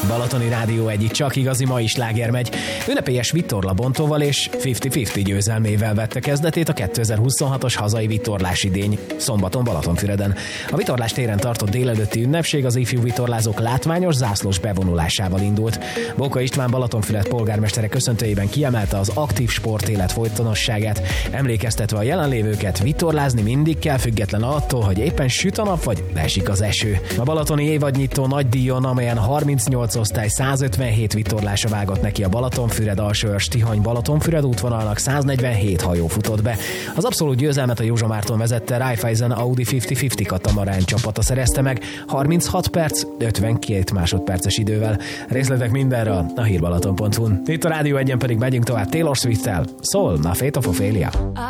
Balatoni Rádió egyik csak igazi mai sláger megy. Ünnepélyes vitorlabontóval és 50-50 győzelmével vette kezdetét a 2026-os hazai vitorlás idény szombaton Balatonfüreden. A vitorlás téren tartott délelőtti ünnepség az ifjú vitorlázók látványos zászlós bevonulásával indult. Bóka István Balatonfüred polgármestere köszöntőjében kiemelte az aktív sportélet folytonosságát, emlékeztetve a jelenlévőket, vitorlázni mindig kell, független attól, hogy éppen süt a nap vagy esik az eső. A balatoni évadnyitó nagy díjon, amelyen 38 osztály 157 vitorlása vágott neki a Balatonfüred Alsóörs-Tihany Balatonfüred útvonalnak 147 hajó futott be. Az abszolút győzelmet a Józsa Márton vezette Raiffeisen Audi 50-50 katamaran csapata szerezte meg 36 perc 52 másodperces idővel. Részletek mindenről a hírbalaton.hu-n. Itt a Rádió 1-en pedig megyünk tovább Taylor Swift-tel. Soul, na Fate of Ophelia.